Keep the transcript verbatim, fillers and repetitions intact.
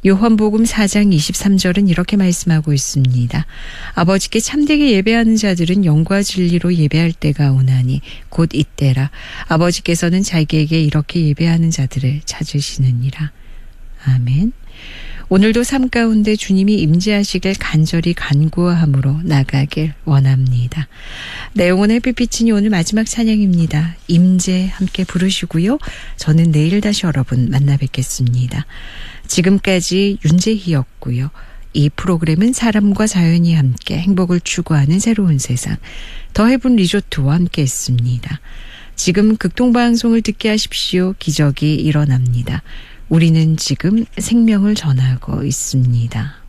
요한복음 사 장 이십삼 절은 이렇게 말씀하고 있습니다. 아버지께 참되게 예배하는 자들은 영과 진리로 예배할 때가 오나니 곧 이때라. 아버지께서는 자기에게 이렇게 예배하는 자들을 찾으시느니라. 아멘. 오늘도 삶 가운데 주님이 임재하시길 간절히 간구함으로 나가길 원합니다. 내 영혼의 햇빛이 오늘 마지막 찬양입니다. 임재 함께 부르시고요. 저는 내일 다시 여러분 만나 뵙겠습니다. 지금까지 윤재희였고요. 이 프로그램은 사람과 자연이 함께 행복을 추구하는 새로운 세상 더 헤븐 리조트와 함께했습니다. 지금 극동방송을 듣게 하십시오. 기적이 일어납니다. 우리는 지금 생명을 전하고 있습니다.